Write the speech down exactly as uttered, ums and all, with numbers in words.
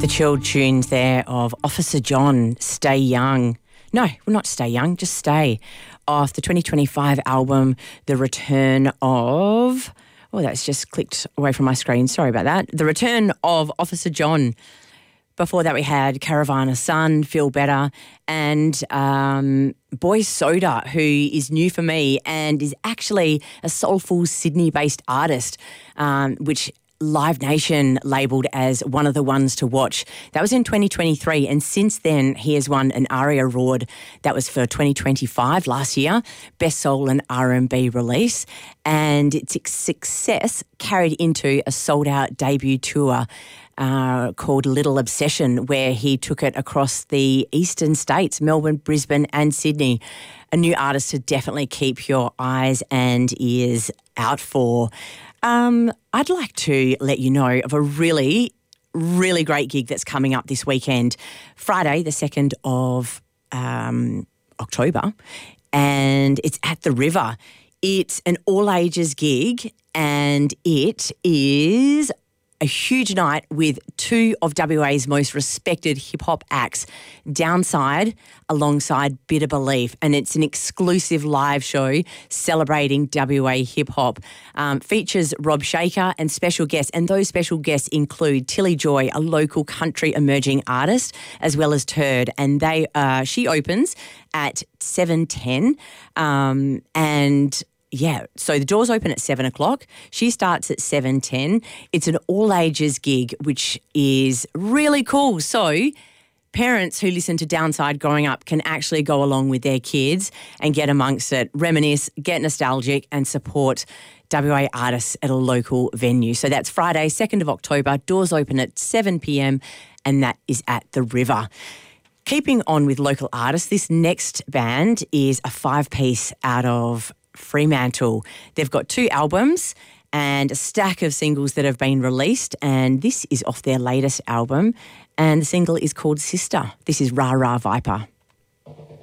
The chilled tunes there of Officer John, Stay Young. No, well, not Stay Young, just Stay. Off the twenty twenty-five album, The Return of... Oh, that's just clicked away from my screen. Sorry about that. The Return of Officer John. Before that, we had Caravana Sun, Feel Better, and um, Boy Soda, who is new for me and is actually a soulful Sydney-based artist, um, which Live Nation labelled as one of the ones to watch. That was in twenty twenty-three, and since then he has won an ARIA Award. That was for twenty twenty-five, last year, Best Soul and R and B release, and its success carried into a sold-out debut tour uh, called Little Obsession, where he took it across the eastern states, Melbourne, Brisbane and Sydney. A new artist to definitely keep your eyes and ears out for. Um, I'd like to let you know of a really, really great gig that's coming up this weekend, Friday, the second of um, October, and it's at the River. It's an all-ages gig, and it is a huge night with two of W A's most respected hip-hop acts, Downside alongside Bitter Belief, and it's an exclusive live show celebrating W A hip-hop. Um, features Rob Shaker and special guests, and those special guests include Tilly Joy, a local country emerging artist, as well as Turd, and they uh, she opens at seven ten, um, and yeah, so the doors open at seven o'clock. She starts at seven ten. It's an all-ages gig, which is really cool. So parents who listen to Downside growing up can actually go along with their kids and get amongst it, reminisce, get nostalgic and support W A artists at a local venue. So that's Friday, second of October. Doors open at seven p.m. and that is at the River. Keeping on with local artists, this next band is a five-piece out of Fremantle. They've got two albums and a stack of singles that have been released, and this is off their latest album, and the single is called Sister. This is Rah Rah Viper.